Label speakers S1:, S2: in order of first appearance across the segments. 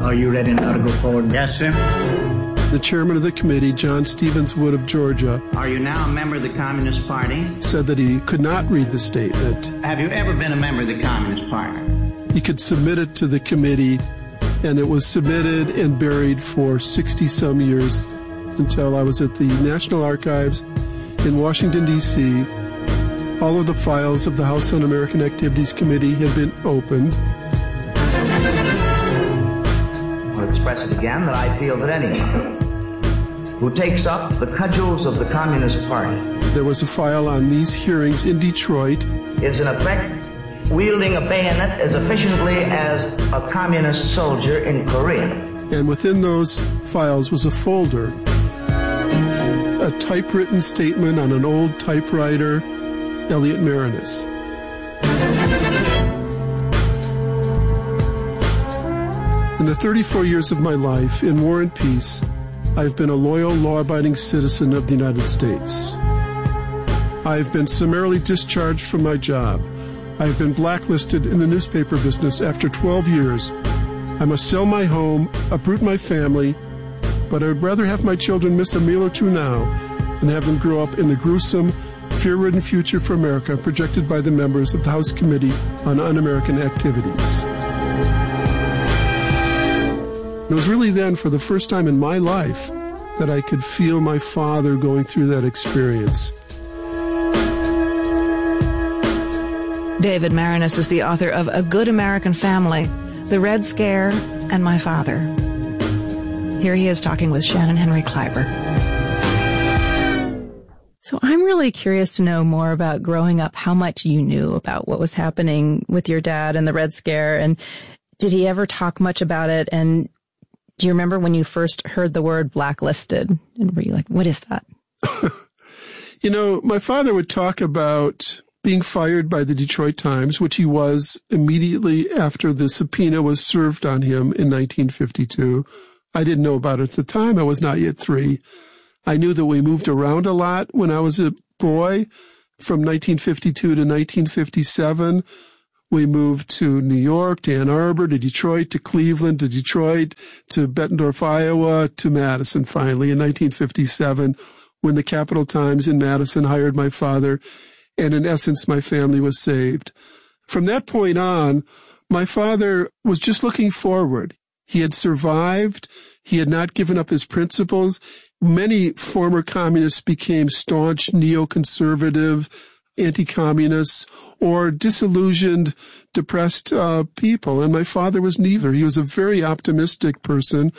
S1: Are you ready now to go forward?
S2: Yes, sir.
S3: The chairman of the committee, John Stevens Wood of Georgia,
S1: Are you now a member of the Communist Party?
S3: said that he could not read the statement.
S1: Have you ever been a member of the Communist Party?
S3: He could submit it to the committee, and it was submitted and buried for 60-some years until I was at the National Archives in Washington, D.C. All of the files of the House Un-American Activities Committee had been opened.
S4: I'll express it again that I feel that anyone who takes up the cudgels of the Communist Party
S3: There was a file on these hearings in Detroit.
S4: is in effect wielding a bayonet as efficiently as a communist soldier in Korea.
S3: And within those files was a folder, a typewritten statement on an old typewriter, Elliot Marinus. In the 34 years of my life, in war and peace, I've been a loyal, law-abiding citizen of the United States. I've been summarily discharged from my job. I've been blacklisted in the newspaper business after 12 years. I must sell my home, uproot my family, but I would rather have my children miss a meal or two now than have them grow up in the gruesome, fear-ridden future for America projected by the members of the House Committee on Un-American Activities. It was really then, for the first time in my life, that I could feel my father going through that experience.
S5: David Marinus is the author of A Good American Family, The Red Scare, and My Father. Here he is talking with Shannon Henry Kleiber.
S6: So I'm really curious to know more about growing up, how much you knew about what was happening with your dad and the Red Scare, and did he ever talk much about it? And do you remember when you first heard the word blacklisted? And were you like, what is that?
S3: You know, my father would talk about being fired by the Detroit Times, which he was immediately after the subpoena was served on him in 1952. I didn't know about it at the time. I was not yet 3. I knew that we moved around a lot when I was a boy. From 1952 to 1957, we moved to New York, to Ann Arbor, to Detroit, to Cleveland, to Detroit, to Bettendorf, Iowa, to Madison finally in 1957, when the Capital Times in Madison hired my father, and in essence, my family was saved. From that point on, my father was just looking forward. He had survived. He had not given up his principles. Many former communists became staunch neoconservative, anti-communists, or disillusioned, depressed people. And my father was neither. He was a very optimistic person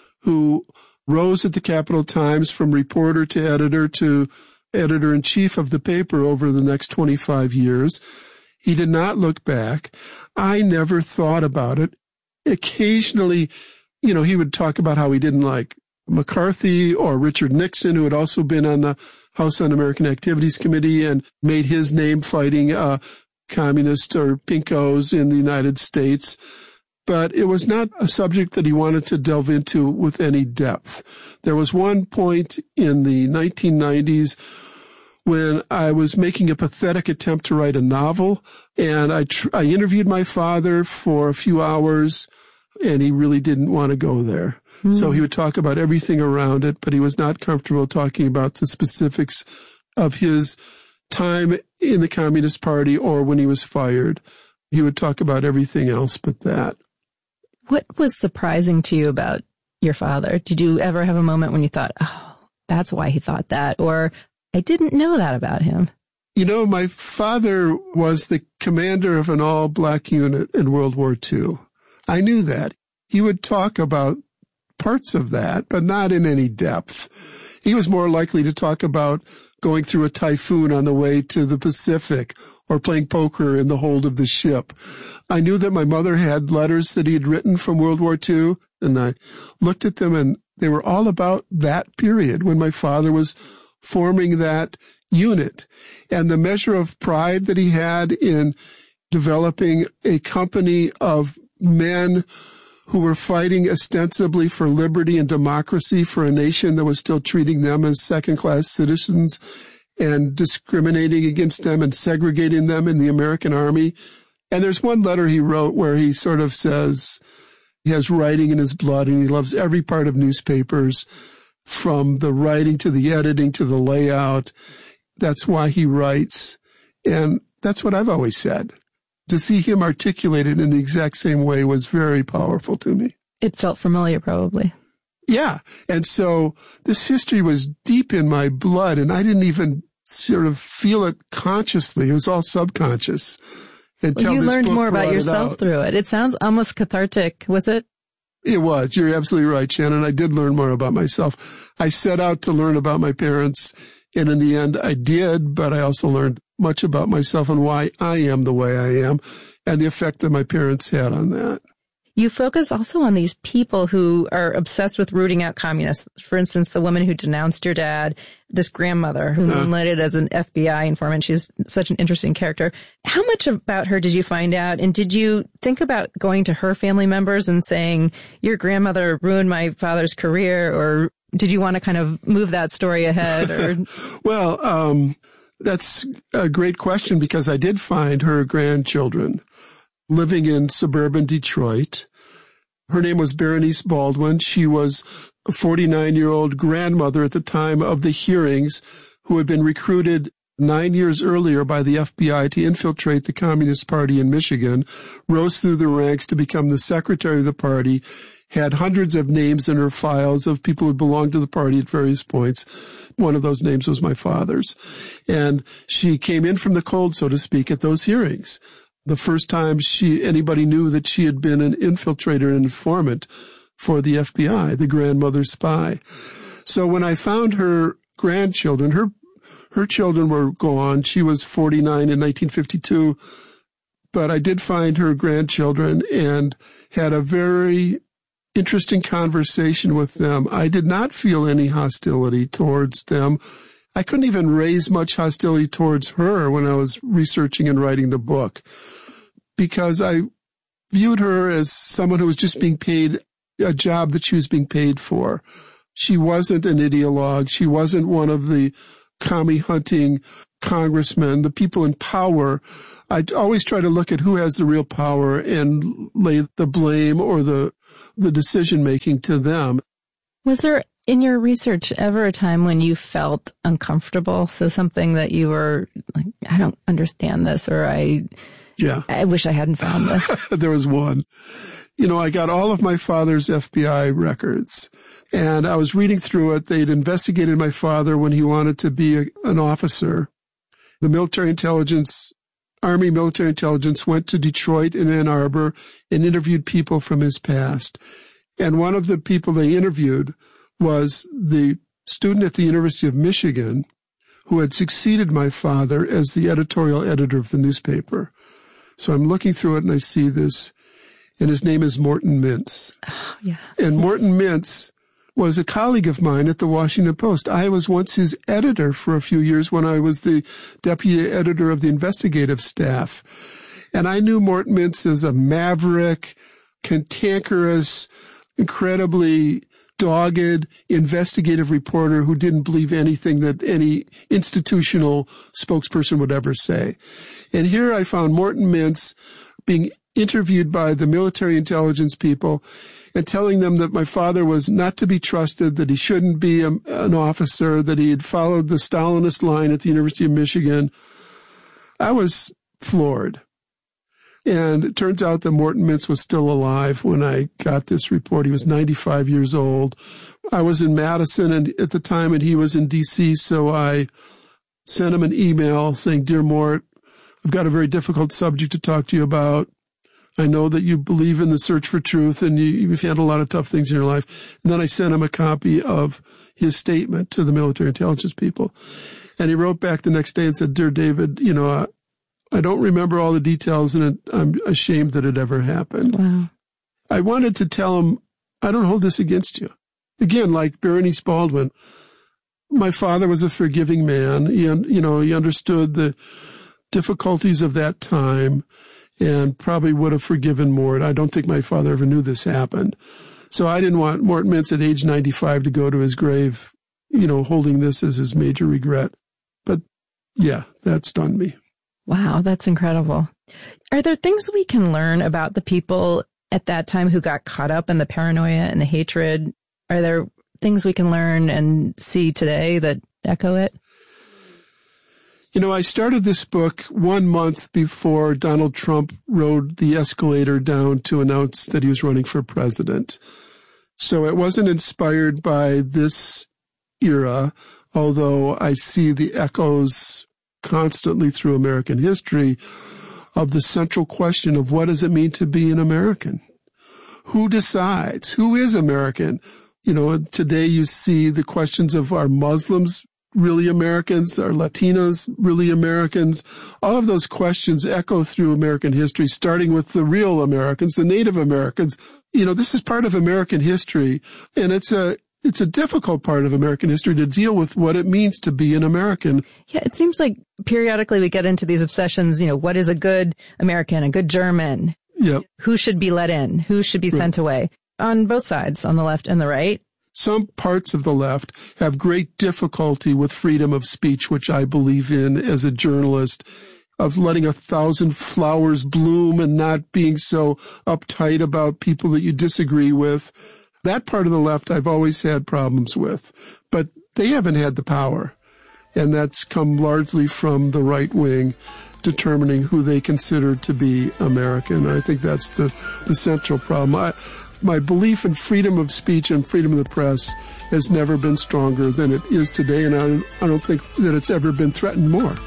S3: who rose at the Capital Times from reporter to editor-in-chief of the paper over the next 25 years. He did not look back. I never thought about it. Occasionally, you know, he would talk about how he didn't like McCarthy or Richard Nixon, who had also been on the House Un-American Activities Committee and made his name fighting communists or pinkos in the United States. But it was not a subject that he wanted to delve into with any depth. There was one point in the 1990s when I was making a pathetic attempt to write a novel, and I interviewed my father for a few hours, and he really didn't want to go there. So he would talk about everything around it, but he was not comfortable talking about the specifics of his time in the Communist Party or when he was fired. He would talk about everything else but that.
S6: What was surprising to you about your father? Did you ever have a moment when you thought, oh, that's why he thought that, or I didn't know that about him?
S3: You know, my father was the commander of an all-black unit in World War II. I knew that. He would talk about parts of that, but not in any depth. He was more likely to talk about going through a typhoon on the way to the Pacific or playing poker in the hold of the ship. I knew that my mother had letters that he had written from World War II, and I looked at them, and they were all about that period when my father was forming that unit. And the measure of pride that he had in developing a company of men who were fighting ostensibly for liberty and democracy for a nation that was still treating them as second-class citizens and discriminating against them and segregating them in the American army. And there's one letter he wrote where he sort of says, He has writing in his blood, and he loves every part of newspapers, from the writing to the editing to the layout. That's why he writes. And that's what I've always said. To see him articulated in the exact same way was very powerful to me.
S6: It felt familiar, probably.
S3: Yeah. And so this history was deep in my blood, and I didn't even sort of feel it consciously. It was all subconscious. Until
S6: you
S3: this
S6: learned
S3: book
S6: more about
S3: brought it
S6: yourself
S3: out.
S6: through it. It sounds almost cathartic, was it?
S3: It was. You're absolutely right, Shannon. I did learn more about myself. I set out to learn about my parents, and in the end, I did, but I also learned much about myself and why I am the way I am, and the effect that my parents had on that.
S6: You focus also on these people who are obsessed with rooting out communists. For instance, the woman who denounced your dad, this grandmother who moonlighted as an FBI informant. She's such an interesting character. How much about her did you find out? And did you think about going to her family members and saying, your grandmother ruined my father's career? Or did you want to kind of move that story ahead? Or
S3: Well, that's a great question, because I did find her grandchildren living in suburban Detroit. Her name was Berenice Baldwin. She was a 49-year-old grandmother at the time of the hearings, who had been recruited 9 years earlier by the FBI to infiltrate the Communist Party in Michigan, rose through the ranks to become the secretary of the party, had hundreds of names in her files of people who belonged to the party at various points. One of those names was my father's. And she came in from the cold, so to speak, at those hearings. The first time anybody knew that she had been an infiltrator and informant for the FBI, the grandmother spy. So when I found her grandchildren, her children were gone. She was 49 in 1952, but I did find her grandchildren and had a very interesting conversation with them. I did not feel any hostility towards them. I couldn't even raise much hostility towards her when I was researching and writing the book, because I viewed her as someone who was just being paid a job that she was being paid for. She wasn't an ideologue. She wasn't one of the commie hunting congressmen, the people in power. I always try to look at who has the real power and lay the blame or the decision-making to them.
S6: was there in your research ever a time when you felt uncomfortable? So something that you were like, I don't understand this, or I wish I hadn't found this.
S3: There was one. You know, I got all of my father's FBI records, and I was reading through it. They'd investigated my father when he wanted to be an officer. The military intelligence, Army military intelligence, went to Detroit and Ann Arbor and interviewed people from his past. And one of the people they interviewed was the student at the University of Michigan who had succeeded my father as the editorial editor of the newspaper. So I'm looking through it and I see this, and his name is Morton Mintz.
S6: Oh, yeah.
S3: And Morton Mintz was a colleague of mine at the Washington Post. I was once his editor for a few years when I was the deputy editor of the investigative staff. And I knew Morton Mintz as a maverick, cantankerous, incredibly dogged investigative reporter who didn't believe anything that any institutional spokesperson would ever say. And here I found Morton Mintz being interviewed by the military intelligence people and telling them that my father was not to be trusted, that he shouldn't be an officer, that he had followed the Stalinist line at the University of Michigan. I was floored. And it turns out that Morton Mintz was still alive when I got this report. He was 95 years old. I was in Madison at the time, and he was in D.C., so I sent him an email saying, "Dear Mort, I've got a very difficult subject to talk to you about. I know that you believe in the search for truth, and you've had a lot of tough things in your life." And then I sent him a copy of his statement to the military intelligence people. And he wrote back the next day and said, "Dear David, you know, I don't remember all the details, and I'm ashamed that it ever happened."
S6: Wow.
S3: I wanted to tell him, I don't hold this against you. Again, like Berenice Baldwin, my father was a forgiving man. He understood the difficulties of that time and probably would have forgiven Mort. I don't think my father ever knew this happened. So I didn't want Morton Mintz at age 95 to go to his grave, holding this as his major regret. But yeah, that stunned me.
S6: Wow, that's incredible. Are there things we can learn about the people at that time who got caught up in the paranoia and the hatred? Are there things we can learn and see today that echo it?
S3: You know, I started this book 1 month before Donald Trump rode the escalator down to announce that he was running for president. So it wasn't inspired by this era, although I see the echoes constantly through American history of the central question of what does it mean to be an American? Who decides? Who is American? You know, today you see the questions of, are Muslims really Americans? Are Latinos really Americans? All of those questions echo through American history, starting with the real Americans, the Native Americans. You know, this is part of American history, and it's a difficult part of American history to deal with what it means to be an American.
S6: Yeah, it seems like periodically we get into these obsessions, you know, what is a good American, a good German?
S3: Yep.
S6: Who should be let in? Who should be sent away? On both sides, on the left and the right.
S3: Some parts of the left have great difficulty with freedom of speech, which I believe in as a journalist, of letting 1,000 flowers bloom and not being so uptight about people that you disagree with. That part of the left I've always had problems with, but they haven't had the power. And that's come largely from the right wing determining who they consider to be American. I think that's the central problem. My belief in freedom of speech and freedom of the press has never been stronger than it is today, and I don't think that it's ever been threatened more.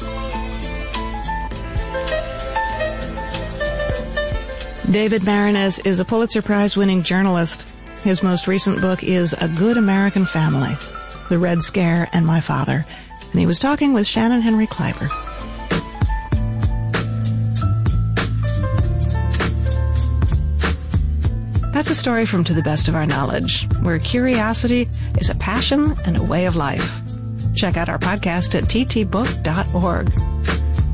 S5: David Maraniss is a Pulitzer Prize-winning journalist. His most recent book is A Good American Family, The Red Scare and My Father. And he was talking with Shannon Henry Kleiber. That's a story from To the Best of Our Knowledge, where curiosity is a passion and a way of life. Check out our podcast at ttbook.org.